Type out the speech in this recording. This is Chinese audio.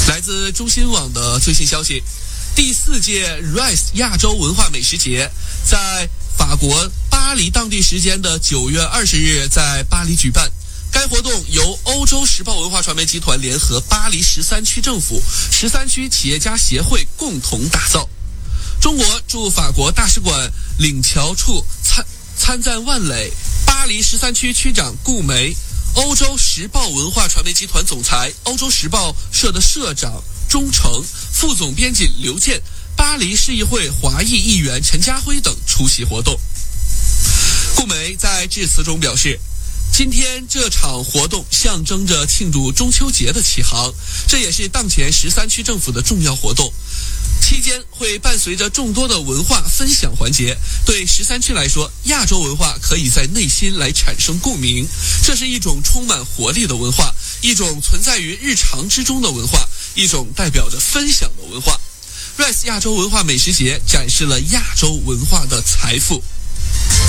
来自中新网的最新消息，第4届 Rise 亚洲文化美食节在法国巴黎当地时间的9月20日在巴黎举办。该活动由欧洲时报文化传媒集团联合巴黎13区政府、13区企业家协会共同打造。中国驻法国大使馆领侨处参赞万磊、巴黎13区区长顾梅、欧洲时报文化传媒集团总裁、欧洲时报社的社长钟诚、副总编辑刘健、巴黎市议会华裔议员陈家辉等出席活动。顾梅在致辞中表示，今天这场活动象征着庆祝中秋节的启航，这也是当前13区政府的重要活动。期间会伴随着众多的文化分享环节，对13区来说，亚洲文化可以在内心来产生共鸣，这是一种充满活力的文化，一种存在于日常之中的文化，一种代表着分享的文化。Rise 亚洲文化美食节展示了亚洲文化的财富。